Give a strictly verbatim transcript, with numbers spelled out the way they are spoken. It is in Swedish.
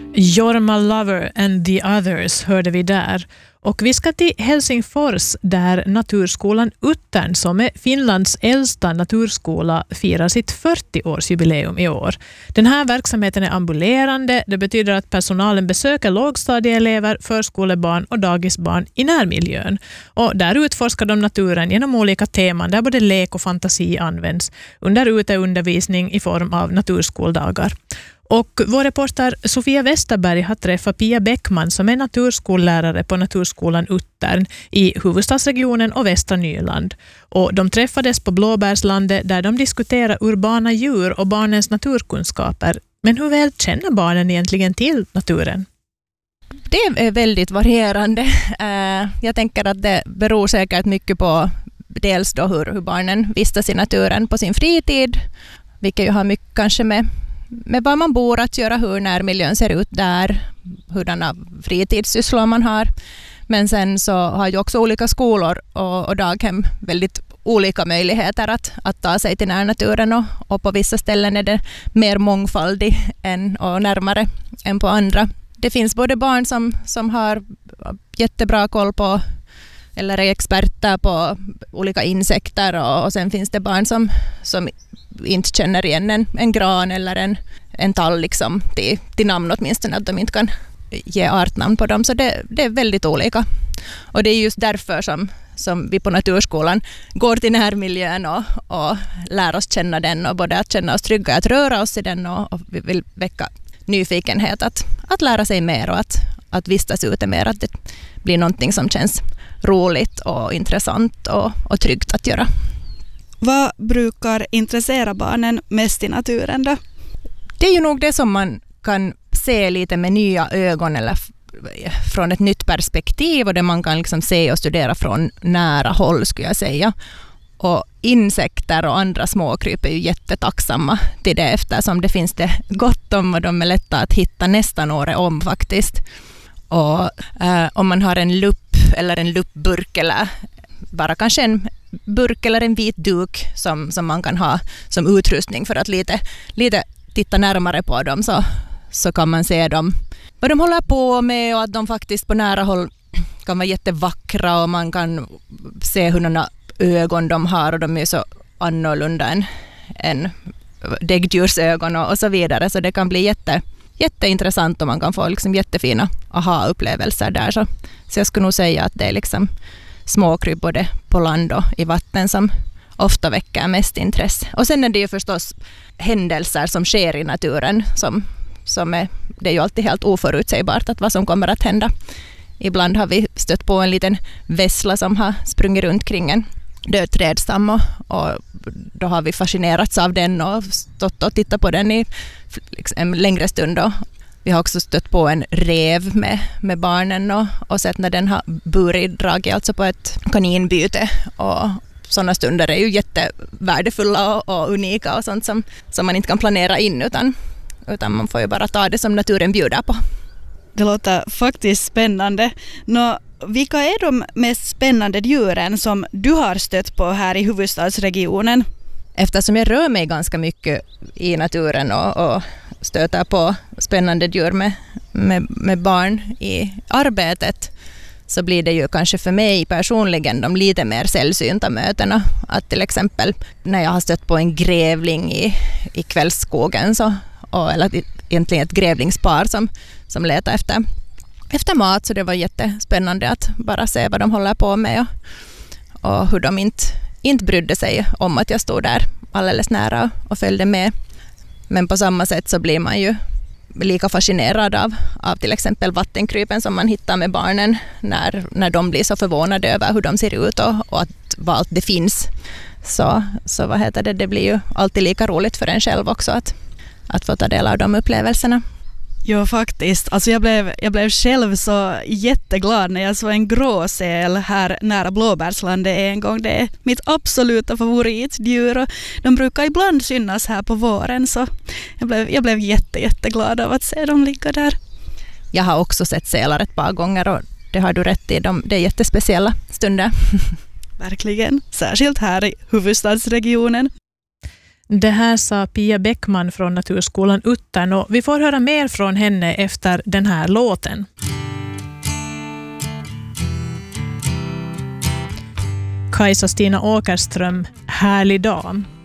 Jorma Lover and the Others hörde vi där. Och vi ska till Helsingfors där Naturskolan Uttern, som är Finlands äldsta naturskola, firar sitt fyrtioårsjubileum i år. Den här verksamheten är ambulerande. Det betyder att personalen besöker lågstadieelever, förskolebarn och dagisbarn i närmiljön. Och där utforskar de naturen genom olika teman där både lek och fantasi används under uteundervisning i form av naturskoldagar. Och vår reporter Sofia Westerberg har träffat Pia Bäckman som är naturskollärare på Naturskolan Uttern i huvudstadsregionen och västra Nyland. Och de träffades på Blåbärslandet där de diskuterar urbana djur och barnens naturkunskaper. Men hur väl känner barnen egentligen till naturen? Det är väldigt varierande. Jag tänker att det beror säkert mycket på dels då hur, hur barnen vistas i naturen på sin fritid, vilket ju har mycket kanske med med var man bor att göra, hur närmiljön ser ut där, hurdana fritidssysslor man har. Men sen så har ju också olika skolor och, och daghem väldigt olika möjligheter att, att ta sig till närnaturen och, och på vissa ställen är det mer mångfaldig än, och närmare än på andra. Det finns både barn som, som har jättebra koll på eller är experter på olika insekter och, och sen finns det barn som, som inte känner igen en, en gran eller en, en tall liksom, till, till namn åtminstone, att de inte kan ge artnamn på dem. Så det, det är väldigt olika. Och det är just därför som, som vi på Naturskolan går till närmiljön och, och lär oss känna den och både att känna oss trygga att röra oss i den och, och vi vill väcka nyfikenhet att, att lära sig mer och att, att vistas ute mer, att det blir någonting som känns roligt och intressant och, och tryggt att göra. Vad brukar intressera barnen mest i naturen då? Det är ju nog det som man kan se lite med nya ögon eller från ett nytt perspektiv och det man kan liksom se och studera från nära håll skulle jag säga. Och insekter och andra småkryp är ju jättetacksamma till det eftersom det finns det gott om och de är lätta att hitta nästan året om faktiskt. Och eh, om man har en lupp eller en luppburk eller bara kanske en burk eller en vit duk som, som man kan ha som utrustning för att lite, lite titta närmare på dem så, så kan man se dem, vad de håller på med och att de faktiskt på nära håll kan vara jättevackra och man kan se hurdana ögon de har och de är så annorlunda än, än däggdjursögon och, och så vidare så det kan bli jätte, jätteintressant och man kan få liksom jättefina aha-upplevelser där så, så jag skulle nog säga att det är liksom småkryp både på land och i vatten som ofta väcker mest intresse. Och sen är det ju förstås händelser som sker i naturen som, som är, det är ju alltid helt oförutsägbart att vad som kommer att hända. Ibland har vi stött på en liten vessla som har sprungit runt kring en död trädstam och, och då har vi fascinerats av den och stått och tittat på den i en längre stund och vi har också stött på en rev med, med barnen och, och sett när den har burit dragit alltså på ett kaninbyte och sådana stunder är ju jättevärdefulla och, och unika och sånt som, som man inte kan planera in utan, utan man får ju bara ta det som naturen bjuder på. Det låter faktiskt spännande. Nå, vilka är de mest spännande djuren som du har stött på här i huvudstadsregionen? Eftersom jag rör mig ganska mycket i naturen och, och stöter på spännande djur med, med, med barn i arbetet så blir det ju kanske för mig personligen de lite mer sällsynta mötena. Att till exempel när jag har stött på en grävling i, i kvällsskogen så, och, eller egentligen ett grävlingspar som, som letar efter, efter mat så det var jättespännande att bara se vad de håller på med och, och hur de inte, inte brydde sig om att jag stod där alldeles nära och följde med. Men på samma sätt så blir man ju lika fascinerad av, av till exempel vattenkrypen som man hittar med barnen när, när de blir så förvånade över hur de ser ut och, och att vad allt det finns. Så, så vad heter det, det blir ju alltid lika roligt för en själv också att, att få ta del av de upplevelserna. Jo, faktiskt. Alltså jag blev, jag blev själv så jätteglad när jag såg en gråsäl här nära Blåbärslandet en gång. Det är mitt absoluta favoritdjur och de brukar ibland synas här på våren så jag blev, jag blev jätte, jätteglad av att se dem ligga där. Jag har också sett sälar ett par gånger och det har du rätt i. De, det är jättespeciella stunder. Verkligen, särskilt här i huvudstadsregionen. Det här sa Pia Bäckman från Naturskolan Uttern och vi får höra mer från henne efter den här låten. Kajsa Stina Åkerström, Härlig dag.